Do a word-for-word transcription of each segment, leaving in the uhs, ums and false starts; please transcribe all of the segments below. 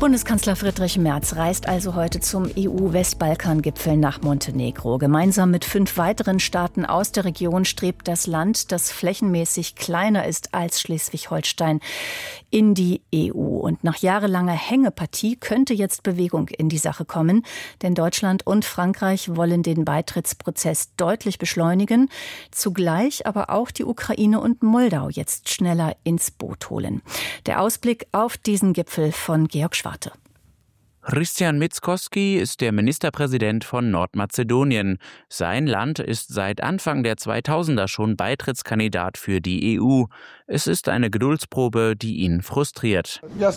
Bundeskanzler Friedrich Merz reist also heute zum E U-Westbalkan-Gipfel nach Montenegro. Gemeinsam mit fünf weiteren Staaten aus der Region strebt das Land, das flächenmäßig kleiner ist als Schleswig-Holstein, in die E U. Und nach jahrelanger Hängepartie könnte jetzt Bewegung in die Sache kommen, denn Deutschland und Frankreich wollen den Beitrittsprozess deutlich beschleunigen, zugleich aber auch die Ukraine und Moldau jetzt schneller ins Boot holen. Der Ausblick auf diesen Gipfel von Georg Schwarte. Hristijan Mickoski ist der Ministerpräsident von Nordmazedonien. Sein Land ist seit Anfang der zweitausender schon Beitrittskandidat für die E U. Es ist eine Geduldsprobe, die ihn frustriert.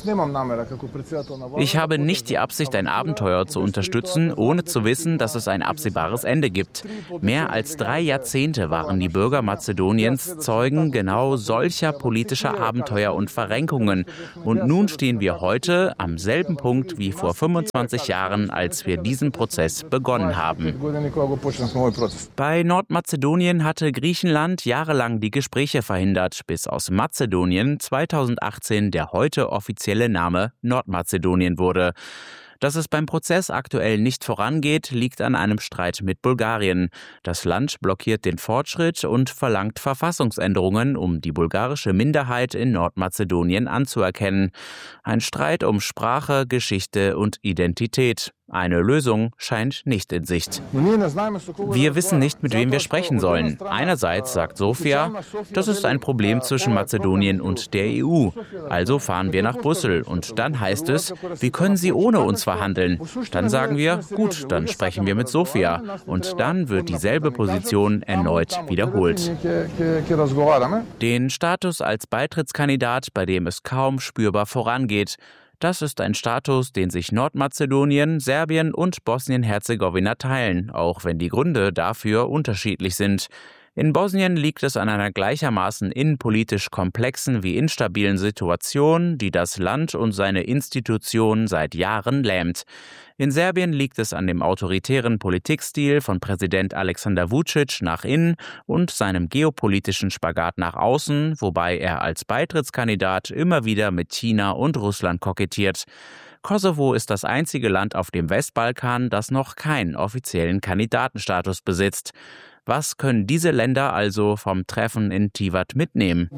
Ich habe nicht die Absicht, ein Abenteuer zu unterstützen, ohne zu wissen, dass es ein absehbares Ende gibt. Mehr als drei Jahrzehnte waren die Bürger Mazedoniens Zeugen genau solcher politischer Abenteuer und Verrenkungen. Und nun stehen wir heute am selben Punkt wie vor fünfundzwanzig Jahren, als wir diesen Prozess begonnen haben. Bei Nordmazedonien hatte Griechenland jahrelang die Gespräche verhindert, bis aus Mazedonien zweitausendachtzehn der heute offizielle Name Nordmazedonien wurde. Dass es beim Prozess aktuell nicht vorangeht, liegt an einem Streit mit Bulgarien. Das Land blockiert den Fortschritt und verlangt Verfassungsänderungen, um die bulgarische Minderheit in Nordmazedonien anzuerkennen. Ein Streit um Sprache, Geschichte und Identität. Eine Lösung scheint nicht in Sicht. Wir wissen nicht, mit wem wir sprechen sollen. Einerseits sagt Sofia, das ist ein Problem zwischen Mazedonien und der E U. Also fahren wir nach Brüssel. Und dann heißt es, wie können Sie ohne uns verhandeln? Dann sagen wir, gut, dann sprechen wir mit Sofia. Und dann wird dieselbe Position erneut wiederholt. Den Status als Beitrittskandidat, bei dem es kaum spürbar vorangeht. Das ist ein Status, den sich Nordmazedonien, Serbien und Bosnien-Herzegowina teilen, auch wenn die Gründe dafür unterschiedlich sind. In Bosnien liegt es an einer gleichermaßen innenpolitisch komplexen wie instabilen Situation, die das Land und seine Institutionen seit Jahren lähmt. In Serbien liegt es an dem autoritären Politikstil von Präsident Aleksandar Vučić nach innen und seinem geopolitischen Spagat nach außen, wobei er als Beitrittskandidat immer wieder mit China und Russland kokettiert. Kosovo ist das einzige Land auf dem Westbalkan, das noch keinen offiziellen Kandidatenstatus besitzt. Was können diese Länder also vom Treffen in Tivat mitnehmen?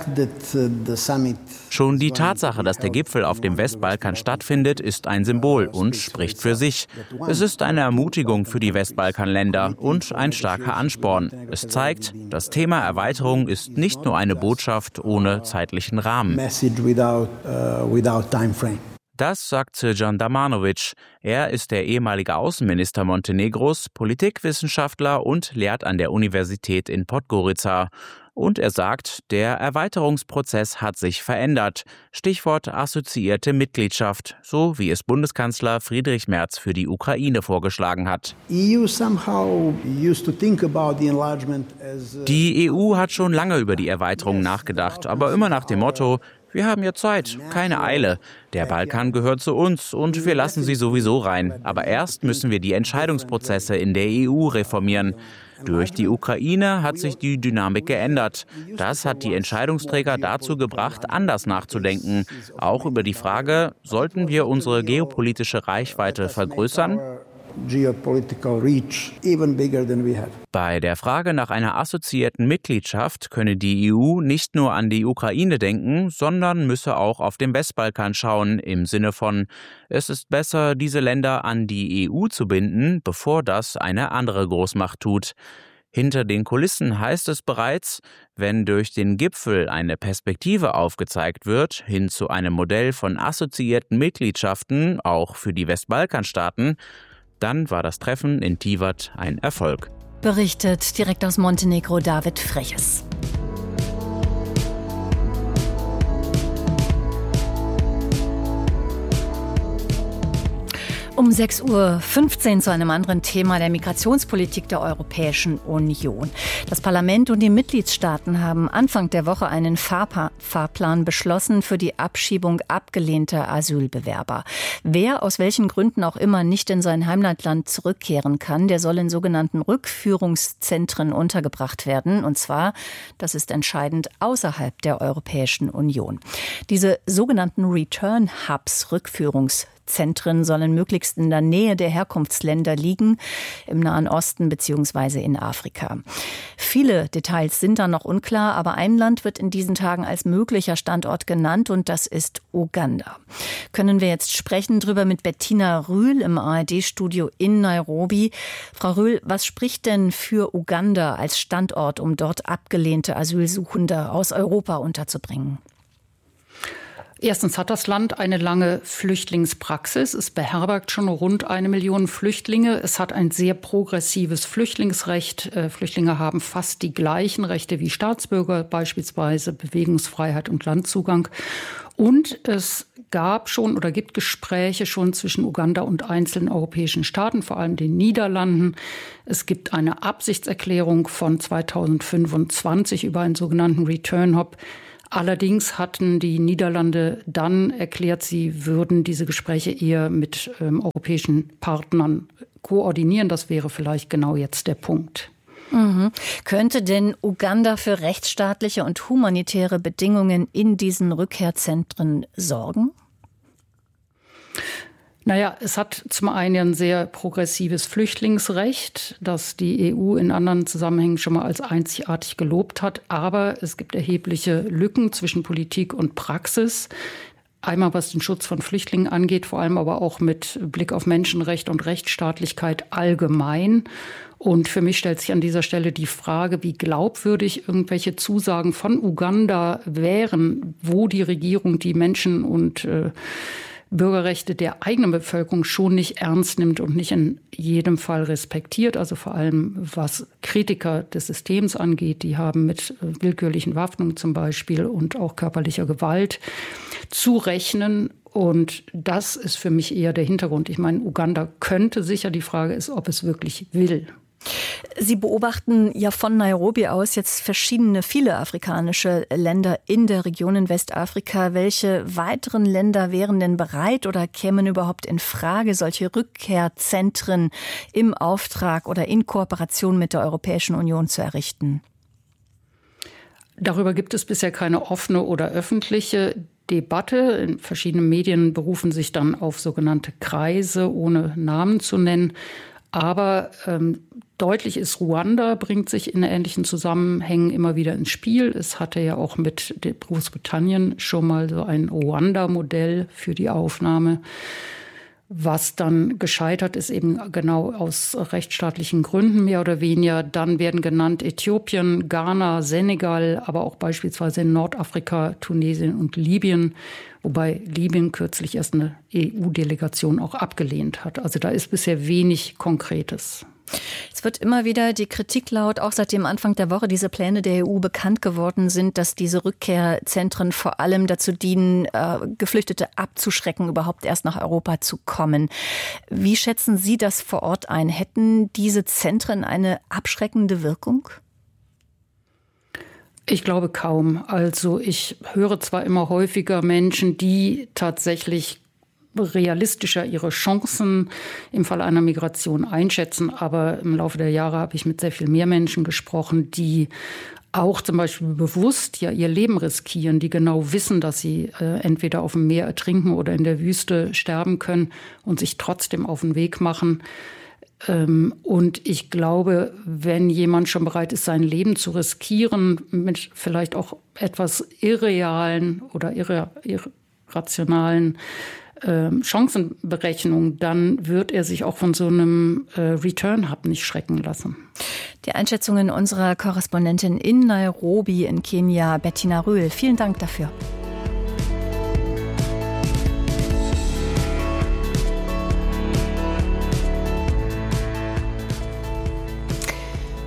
Schon die Tatsache, dass der Gipfel auf dem Westbalkan stattfindet, ist ein Symbol und spricht für sich. Es ist eine Ermutigung für die Westbalkanländer und ein starker Ansporn. Es zeigt, das Thema Erweiterung ist nicht nur eine Botschaft ohne zeitlichen Rahmen. Das sagt Srđan Damjanović. Er ist der ehemalige Außenminister Montenegros, Politikwissenschaftler und lehrt an der Universität in Podgorica. Und er sagt, der Erweiterungsprozess hat sich verändert. Stichwort assoziierte Mitgliedschaft, so wie es Bundeskanzler Friedrich Merz für die Ukraine vorgeschlagen hat. Die E U hat schon lange über die Erweiterung nachgedacht, aber immer nach dem Motto, wir haben ja Zeit, keine Eile. Der Balkan gehört zu uns und wir lassen sie sowieso rein. Aber erst müssen wir die Entscheidungsprozesse in der E U reformieren. Durch die Ukraine hat sich die Dynamik geändert. Das hat die Entscheidungsträger dazu gebracht, anders nachzudenken. Auch über die Frage, sollten wir unsere geopolitische Reichweite vergrößern? Bei der Frage nach einer assoziierten Mitgliedschaft könne die E U nicht nur an die Ukraine denken, sondern müsse auch auf den Westbalkan schauen, im Sinne von, es ist besser, diese Länder an die E U zu binden, bevor das eine andere Großmacht tut. Hinter den Kulissen heißt es bereits, wenn durch den Gipfel eine Perspektive aufgezeigt wird, hin zu einem Modell von assoziierten Mitgliedschaften, auch für die Westbalkanstaaten, dann war das Treffen in Tivat ein Erfolg. Berichtet direkt aus Montenegro David Freches. Um sechs Uhr fünfzehn zu einem anderen Thema, der Migrationspolitik der Europäischen Union. Das Parlament und die Mitgliedstaaten haben Anfang der Woche einen Fahrpa- Fahrplan beschlossen für die Abschiebung abgelehnter Asylbewerber. Wer aus welchen Gründen auch immer nicht in sein Heimatland zurückkehren kann, der soll in sogenannten Rückführungszentren untergebracht werden. Und zwar, das ist entscheidend, außerhalb der Europäischen Union. Diese sogenannten Return Hubs, Rückführungszentren, Zentren sollen möglichst in der Nähe der Herkunftsländer liegen, im Nahen Osten bzw. in Afrika. Viele Details sind da noch unklar, aber ein Land wird in diesen Tagen als möglicher Standort genannt und das ist Uganda. Können wir jetzt sprechen drüber mit Bettina Rühl im A R D-Studio in Nairobi. Frau Rühl, was spricht denn für Uganda als Standort, um dort abgelehnte Asylsuchende aus Europa unterzubringen? Erstens hat das Land eine lange Flüchtlingspraxis. Es beherbergt schon rund eine Million Flüchtlinge. Es hat ein sehr progressives Flüchtlingsrecht. Flüchtlinge haben fast die gleichen Rechte wie Staatsbürger, beispielsweise Bewegungsfreiheit und Landzugang. Und es gab schon oder gibt Gespräche schon zwischen Uganda und einzelnen europäischen Staaten, vor allem den Niederlanden. Es gibt eine Absichtserklärung von zweitausendfünfundzwanzig über einen sogenannten Return Hub. Allerdings hatten die Niederlande dann erklärt, sie würden diese Gespräche eher mit ähm, europäischen Partnern koordinieren. Das wäre vielleicht genau jetzt der Punkt. Mhm. Könnte denn Uganda für rechtsstaatliche und humanitäre Bedingungen in diesen Rückkehrzentren sorgen? Naja, es hat zum einen ein sehr progressives Flüchtlingsrecht, das die E U in anderen Zusammenhängen schon mal als einzigartig gelobt hat. Aber es gibt erhebliche Lücken zwischen Politik und Praxis. Einmal was den Schutz von Flüchtlingen angeht, vor allem aber auch mit Blick auf Menschenrecht und Rechtsstaatlichkeit allgemein. Und für mich stellt sich an dieser Stelle die Frage, wie glaubwürdig irgendwelche Zusagen von Uganda wären, wo die Regierung die Menschen und äh, Bürgerrechte der eigenen Bevölkerung schon nicht ernst nimmt und nicht in jedem Fall respektiert. Also vor allem, was Kritiker des Systems angeht, die haben mit willkürlichen Waffnungen zum Beispiel und auch körperlicher Gewalt zu rechnen. Und das ist für mich eher der Hintergrund. Ich meine, Uganda könnte sicher, die Frage ist, ob es wirklich will. Sie beobachten ja von Nairobi aus jetzt verschiedene, viele afrikanische Länder in der Region in Westafrika. Welche weiteren Länder wären denn bereit oder kämen überhaupt in Frage, solche Rückkehrzentren im Auftrag oder in Kooperation mit der Europäischen Union zu errichten? Darüber gibt es bisher keine offene oder öffentliche Debatte. In verschiedenen Medien berufen sich dann auf sogenannte Kreise, ohne Namen zu nennen. Aber ähm, deutlich ist, Ruanda bringt sich in ähnlichen Zusammenhängen immer wieder ins Spiel. Es hatte ja auch mit Großbritannien schon mal so ein Ruanda-Modell für die Aufnahme. Was dann gescheitert ist, eben genau aus rechtsstaatlichen Gründen mehr oder weniger. Dann werden genannt Äthiopien, Ghana, Senegal, aber auch beispielsweise in Nordafrika, Tunesien und Libyen. Wobei Libyen kürzlich erst eine E U-Delegation auch abgelehnt hat. Also da ist bisher wenig Konkretes. Es wird immer wieder die Kritik laut, auch seit dem Anfang der Woche diese Pläne der E U bekannt geworden sind, dass diese Rückkehrzentren vor allem dazu dienen, äh, Geflüchtete abzuschrecken, überhaupt erst nach Europa zu kommen. Wie schätzen Sie das vor Ort ein? Hätten diese Zentren eine abschreckende Wirkung? Ich glaube kaum. Also ich höre zwar immer häufiger Menschen, die tatsächlich realistischer ihre Chancen im Fall einer Migration einschätzen. Aber im Laufe der Jahre habe ich mit sehr viel mehr Menschen gesprochen, die auch zum Beispiel bewusst ja ihr Leben riskieren, die genau wissen, dass sie äh, entweder auf dem Meer ertrinken oder in der Wüste sterben können und sich trotzdem auf den Weg machen. Ähm, und ich glaube, wenn jemand schon bereit ist, sein Leben zu riskieren, mit vielleicht auch etwas irrealen oder irre, irrationalen Chancenberechnung, dann wird er sich auch von so einem äh, Return-Hub nicht schrecken lassen. Die Einschätzungen unserer Korrespondentin in Nairobi in Kenia, Bettina Rühl. Vielen Dank dafür.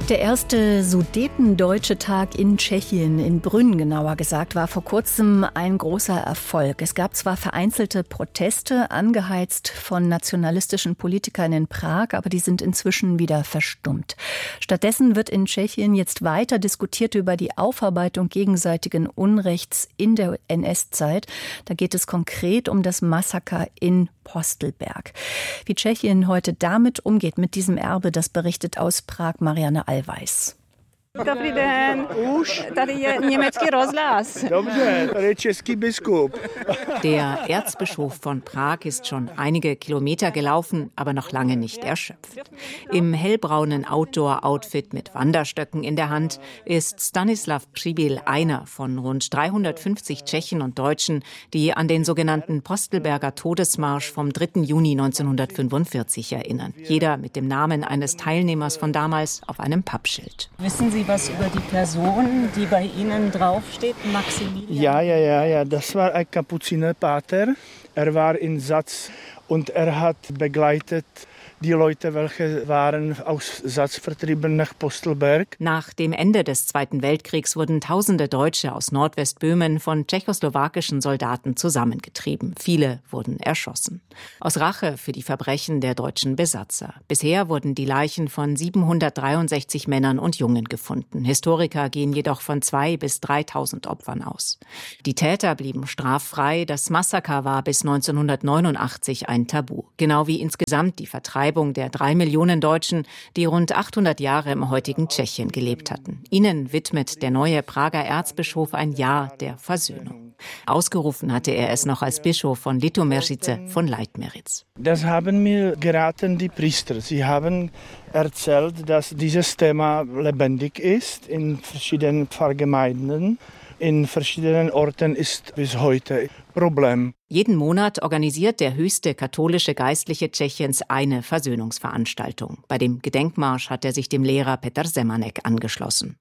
Der erste Sudetendeutsche Tag in Tschechien, in Brünn genauer gesagt, war vor kurzem ein großer Erfolg. Es gab zwar vereinzelte Proteste, angeheizt von nationalistischen Politikern in Prag, aber die sind inzwischen wieder verstummt. Stattdessen wird in Tschechien jetzt weiter diskutiert über die Aufarbeitung gegenseitigen Unrechts in der N S-Zeit. Da geht es konkret um das Massaker in Postelberg. Wie Tschechien heute damit umgeht, mit diesem Erbe, das berichtet aus Prag Marianne Allweis. Dobrý den. Už? Tady je německý rozhlas. Dobře, tady je český biskup. Der Erzbischof von Prag ist schon einige Kilometer gelaufen, aber noch lange nicht erschöpft. Im hellbraunen Outdoor-Outfit mit Wanderstöcken in der Hand ist Stanislav Přibyl einer von rund dreihundertfünfzig Tschechen und Deutschen, die an den sogenannten Postelberger Todesmarsch vom dritten Juni neunzehnhundertfünfundvierzig erinnern. Jeder mit dem Namen eines Teilnehmers von damals auf einem Pappschild. Wissen Sie was über die Person, die bei Ihnen draufsteht, Maximilian? Ja, ja, ja, ja, das war ein Kapuzinerpater. Er war in Satz und er hat begleitet die Leute, welche waren aus Satz vertrieben nach Postelberg. Nach dem Ende des Zweiten Weltkriegs wurden tausende Deutsche aus Nordwestböhmen von tschechoslowakischen Soldaten zusammengetrieben. Viele wurden erschossen. Aus Rache für die Verbrechen der deutschen Besatzer. Bisher wurden die Leichen von siebenhundertdreiundsechzig Männern und Jungen gefunden. Historiker gehen jedoch von zweitausend bis dreitausend Opfern aus. Die Täter blieben straffrei. Das Massaker war bis neunzehnhundertneunundachtzig ein Tabu. Genau wie insgesamt die Vertreibung der drei Millionen Deutschen, die rund achthundert Jahre im heutigen Tschechien gelebt hatten. Ihnen widmet der neue Prager Erzbischof ein Jahr der Versöhnung. Ausgerufen hatte er es noch als Bischof von Litoměřice von Leitmeritz. Das haben mir geraten die Priester. Sie haben erzählt, dass dieses Thema lebendig ist in verschiedenen Pfarrgemeinden. In verschiedenen Orten ist bis heute Problem. Jeden Monat organisiert der höchste katholische Geistliche Tschechiens eine Versöhnungsveranstaltung. Bei dem Gedenkmarsch hat er sich dem Lehrer Petr Zemanek angeschlossen.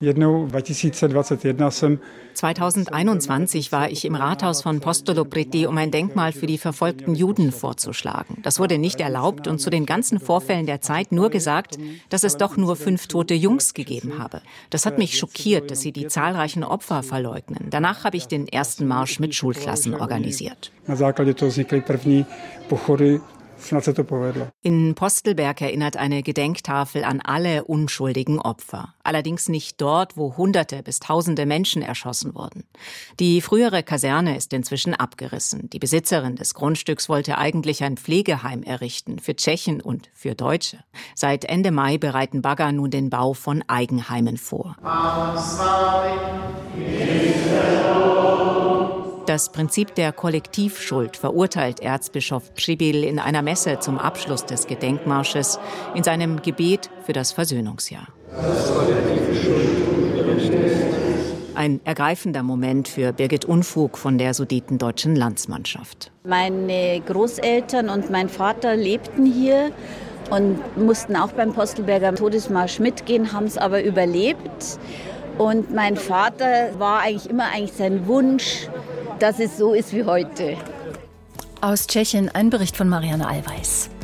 zweitausendeinundzwanzig war ich im Rathaus von Postoloprty, um ein Denkmal für die verfolgten Juden vorzuschlagen. Das wurde nicht erlaubt und zu den ganzen Vorfällen der Zeit nur gesagt, dass es doch nur fünf tote Jungs gegeben habe. Das hat mich schockiert, dass sie die zahlreichen Opfer verleugnen. Danach habe ich den ersten Marsch mit Schulklassen organisiert. In Postelberg erinnert eine Gedenktafel an alle unschuldigen Opfer. Allerdings nicht dort, wo Hunderte bis Tausende Menschen erschossen wurden. Die frühere Kaserne ist inzwischen abgerissen. Die Besitzerin des Grundstücks wollte eigentlich ein Pflegeheim errichten für Tschechen und für Deutsche. Seit Ende Mai bereiten Bagger nun den Bau von Eigenheimen vor. Das Prinzip der Kollektivschuld verurteilt Erzbischof Přibyl in einer Messe zum Abschluss des Gedenkmarsches in seinem Gebet für das Versöhnungsjahr. Ein ergreifender Moment für Birgit Unfug von der Sudetendeutschen Landsmannschaft. Meine Großeltern und mein Vater lebten hier und mussten auch beim Postelberger Todesmarsch mitgehen, haben es aber überlebt. Und mein Vater war eigentlich immer eigentlich sein Wunsch, dass es so ist wie heute. Aus Tschechien ein Bericht von Marianne Allweis.